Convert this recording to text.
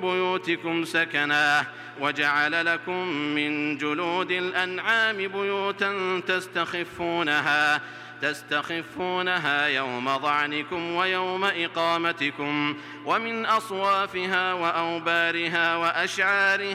بيوتكم سكنا وجعل لكم من جلود الأنعام بيوتا تستخفونها يوم ظعنكم ويوم إقامتكم ومن أصوافها وأوبارها وأشعارها